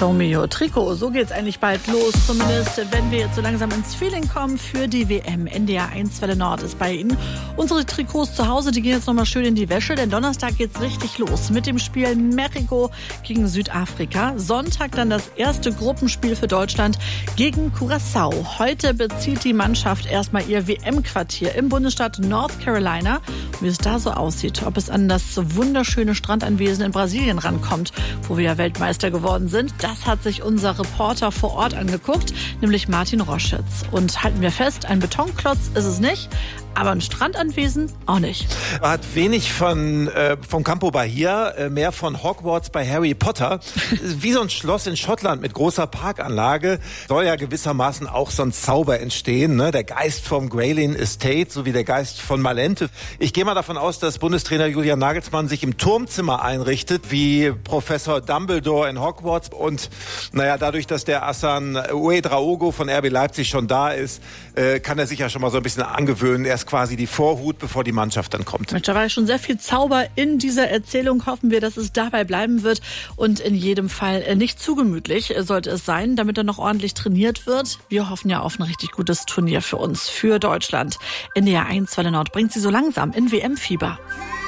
Show Me Your Trikot. So geht's eigentlich bald los, zumindest wenn wir jetzt so langsam ins Feeling kommen für die WM. NDR 1 Welle Nord ist bei Ihnen. Unsere Trikots zu Hause, die gehen jetzt nochmal schön in die Wäsche, denn Donnerstag geht's richtig los mit dem Spiel Mexiko gegen Südafrika. Sonntag dann das erste Gruppenspiel für Deutschland gegen Curaçao. Heute bezieht die Mannschaft erstmal ihr WM-Quartier im Bundesstaat North Carolina. Wie es da so aussieht, ob es an das wunderschöne Strandanwesen in Brasilien rankommt, wo wir ja Weltmeister geworden sind, das hat sich unser Reporter vor Ort angeguckt, nämlich Martin Roschitz. Und halten wir fest, ein Betonklotz ist es nicht, aber ein Strandanwesen auch nicht. Man hat wenig vom Campo Bahia, mehr von Hogwarts bei Harry Potter. Wie so ein Schloss in Schottland mit großer Parkanlage soll ja gewissermaßen auch so ein Zauber entstehen, ne? Der Geist vom Greyling Estate sowie der Geist von Malente. Ich gehe mal davon aus, dass Bundestrainer Julian Nagelsmann sich im Turmzimmer einrichtet, wie Professor Dumbledore in Hogwarts. Und dadurch, dass der Hassan Ouedraogo von RB Leipzig schon da ist, kann er sich ja schon mal so ein bisschen angewöhnen. Er ist quasi die Vorhut, bevor die Mannschaft dann kommt. Da war schon sehr viel Zauber in dieser Erzählung. Hoffen wir, dass es dabei bleiben wird und in jedem Fall nicht zu gemütlich sollte es sein, damit er noch ordentlich trainiert wird. Wir hoffen ja auf ein richtig gutes Turnier für uns, für Deutschland. NDR 1 Welle Nord bringt sie so langsam in WM-Fieber.